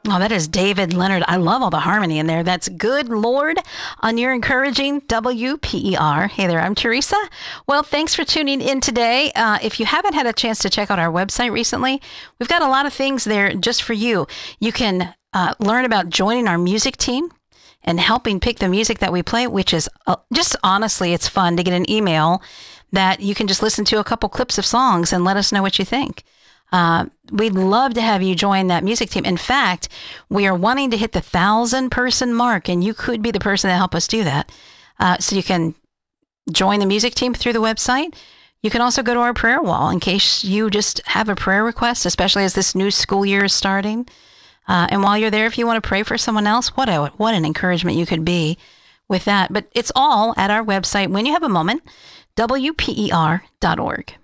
Oh, that is David Leonard. I love all the harmony in there. That's Good Lord on your encouraging WPER. Hey there, I'm Teresa. Well, thanks for tuning in today. If you haven't had a chance to check out our website recently, we've got a lot of things there just for you. You can learn about joining our music team and helping pick the music that we play, which is just honestly, it's fun to get an email that you can just listen to a couple clips of songs and let us know what you think. We'd love to have you join that music team. In fact, we are wanting to hit the 1,000-person mark, and you could be the person to help us do that. So you can join the music team through the website. You can also go to our prayer wall in case you just have a prayer request, especially as this new school year is starting. And while you're there, if you want to pray for someone else, what an encouragement you could be with that. But it's all at our website when you have a moment, WPER.org.